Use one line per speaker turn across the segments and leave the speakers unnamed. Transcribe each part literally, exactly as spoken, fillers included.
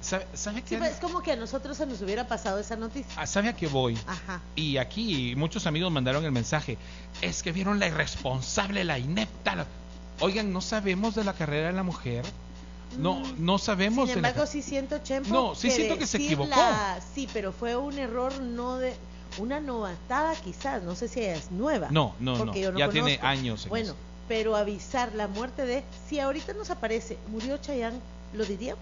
¿Sabe, sabe
Sí,
qué?
pues, es como que a nosotros se nos hubiera pasado esa noticia.
Ah, ¿sabe a qué voy?
Ajá.
Y aquí muchos amigos mandaron el mensaje. Es que vieron la irresponsable, la inepta. la- Oigan, no sabemos de la carrera de la mujer. No, no sabemos.
Sin
de la
embargo,
ca-
sí siento, Chempo,
No, sí siento que se
decirla-
equivocó.
Sí, pero fue un error, no de una novatada quizás, no sé si es nueva.
No, no,
porque
no,
yo no
ya tiene
conozco.
años en
Bueno,
eso.
pero avisar la muerte de, si ahorita nos aparece, murió Chayanne, ¿lo diríamos?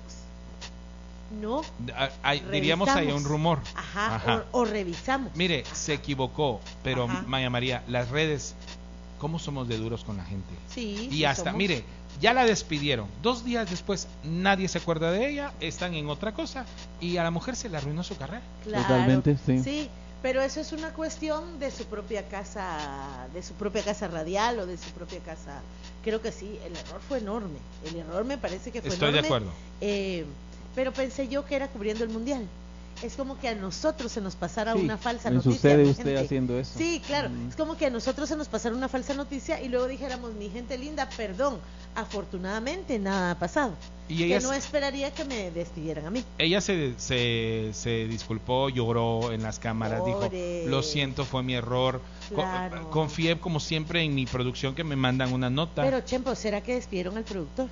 No.
Ah, hay- diríamos hay
Revisamos.
un rumor.
Ajá,
Ajá.
O, o revisamos.
Mire,
Ajá.
se equivocó, pero
Ajá.
Maya María, las redes, ¿cómo somos de duros con la gente?
Sí,
Y
sí
hasta,
somos.
mire, ya la despidieron. Dos días después nadie se acuerda de ella, están en otra cosa y a la mujer se le arruinó su carrera.
Claro,
Totalmente, sí.
Sí, pero eso es una cuestión de su propia casa, de su propia casa radial o de su propia casa. Creo que sí, el error fue enorme. El error me parece que fue
Estoy de
enorme.
acuerdo.
Eh, pero pensé yo que era cubriendo el mundial. Es como que a nosotros se nos pasara
Sí,
una falsa
me
noticia.
sucede
mi
usted
gente.
haciendo eso.
Sí, claro.
Mm.
Es como que a nosotros se nos pasara una falsa noticia y luego dijéramos, mi gente linda, perdón. Afortunadamente nada ha pasado.
Y
que
ella,
no esperaría que me despidieran a mí.
ella se, se, se disculpó, lloró en las cámaras,
Pobre.
dijo, lo siento, fue mi error. Co-
Claro.
Confié como siempre en mi producción que me mandan una nota.
Pero, Chempo, ¿será que despidieron al productor?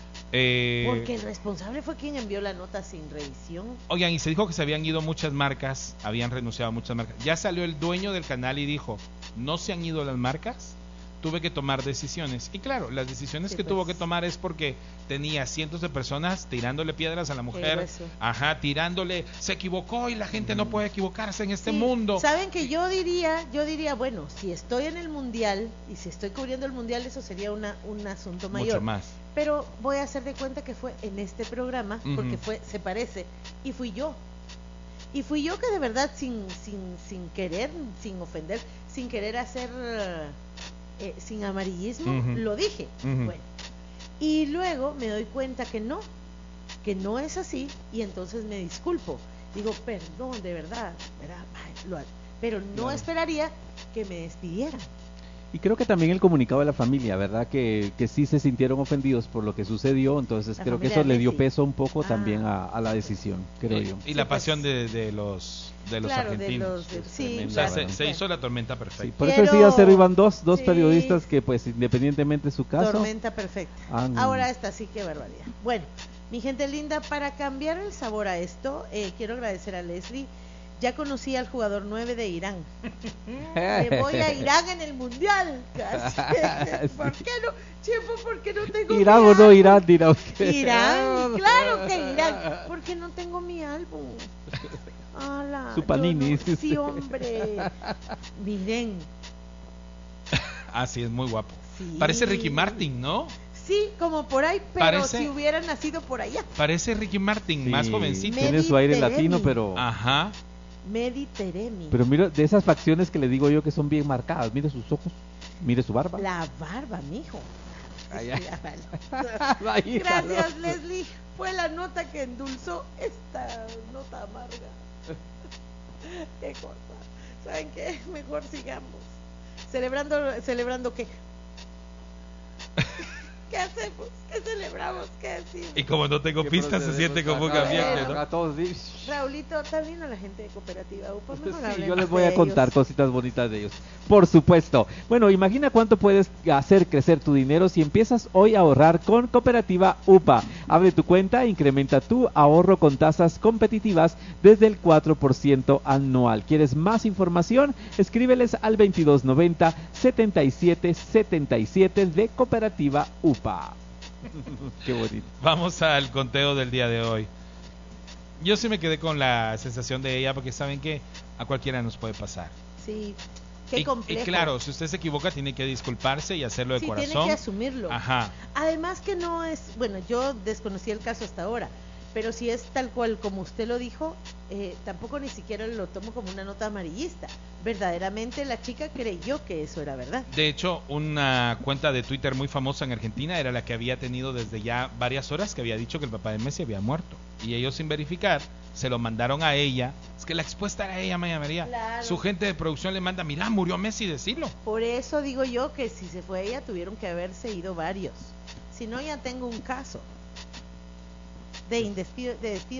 Eh,
Porque el responsable fue quien envió la nota sin revisión.
Oigan, y se dijo que se habían ido muchas marcas, habían renunciado a muchas marcas. Ya salió el dueño del canal y dijo, no se han ido las marcas, tuve que tomar decisiones. Y claro, las decisiones
Sí,
que
pues.
tuvo que tomar es porque tenía cientos de personas tirándole piedras a la mujer,
grueso.
ajá, tirándole, se equivocó y la gente no puede equivocarse en este
Sí,
mundo.
Saben que yo diría, yo diría, bueno, si estoy en el mundial y si estoy cubriendo el mundial, eso sería una, un asunto mayor.
Mucho más.
Pero voy a hacer de cuenta que fue en este programa,
Ujú.
porque fue, se parece, y fui yo. Y fui yo que de verdad, sin, sin, sin querer, sin ofender, sin querer hacer, eh, sin amarillismo,
Ujú.
lo dije.
Ujú.
Bueno, y luego me doy cuenta que no, que no es así, y entonces me disculpo. Digo, perdón, de verdad, ¿verdad? Ay, lo- pero no
Claro.
esperaría que me despidieran.
Y creo que también el comunicado de la familia, ¿verdad? Que, que sí se sintieron ofendidos por lo que sucedió, entonces
La
creo que
familia
eso
de
le dio
Messi.
peso un poco
Ah.
también a, a la decisión, creo
Eh,
yo.
Y la
Sí, pues.
pasión de, de los de los
Claro, de
argentinos.
los de-
Es
sí,
tremendo,
O sea,
claro.
se, se hizo la tormenta perfecta.
Sí, por
Quiero-
eso decía Cero iban dos, dos
Sí.
periodistas que pues independientemente de su caso,
Tormenta perfecta.
han-
Ahora esta sí que barbaridad. Bueno, mi gente linda, para cambiar el sabor a esto, eh, quiero agradecer a Leslie. Ya conocí al jugador nueve de Irán. Me voy a Irán en el mundial. Casi. ¿Por qué no? Chico, ¿por qué no tengo
Irán
mi
o no
álbum?
Irán, dirá usted.
Irán, claro que Irán. ¿Por qué no tengo mi álbum? Ala,
Su Panini,
yo no-
dice
sí,
usted.
hombre. Miren.
Ah, sí, es muy guapo.
Sí.
Parece Ricky Martin, ¿no?
Sí, como por ahí, pero
Parece-
si hubiera nacido por allá.
Parece Ricky Martin,
Sí,
más jovencito.
Me-
Tiene su aire
Mediterráneo.
latino, pero
Ajá.
Mediterráneo.
pero mira, de esas facciones que le digo yo que son bien marcadas, mire sus ojos, mire su barba.
La barba, mijo.
Ay,
Sí,
ay.
ya vale.
Ahí está,
Gracias,
¿no?
Leslie. Fue la nota que endulzó esta nota amarga. Qué cosa. ¿Saben qué? Mejor sigamos. Celebrando, celebrando qué. ¿Qué hacemos? ¿Qué celebramos? ¿Qué decimos?
Y como no tengo
¿Qué
pistas, se
procedemos
siente como un
acá?
ambiente,
Bueno.
¿no?
A todos, sí.
Raulito, también a la gente de Cooperativa UPA. Mejor
Sí, yo
hablemos
les voy
de
a contar
ellos.
cositas bonitas de ellos. Por supuesto. Bueno, imagina cuánto puedes hacer crecer tu dinero si empiezas hoy a ahorrar con Cooperativa UPA. Abre tu cuenta e incrementa tu ahorro con tasas competitivas desde el cuatro por ciento anual. ¿Quieres más información? Escríbeles al veintidós noventa setenta y siete setenta y siete de Cooperativa UPA. Qué bonito.
Vamos al conteo del día de hoy. Yo sí me quedé con la sensación de ella porque saben que a cualquiera nos puede pasar.
Sí. Qué
y,
complejo.
y claro, si usted se equivoca tiene que disculparse y hacerlo de
Sí,
corazón.
tiene que asumirlo.
Ajá.
Además que no es, bueno, yo desconocí el caso hasta ahora, pero si es tal cual como usted lo dijo, eh, tampoco ni siquiera lo tomo como una nota amarillista. Verdaderamente la chica creyó que eso era verdad.
De hecho, una cuenta de Twitter muy famosa en Argentina era la que había tenido desde ya varias horas que había dicho que el papá de Messi había muerto. Y ellos sin verificar se lo mandaron a ella. Es que la expuesta era ella, Maya María.
Claro.
Su gente de producción le manda, mira, murió Messi, decirlo.
Por eso digo yo que si se fue ella tuvieron que haberse ido varios. Si no, ya tengo un caso de indespido, de despido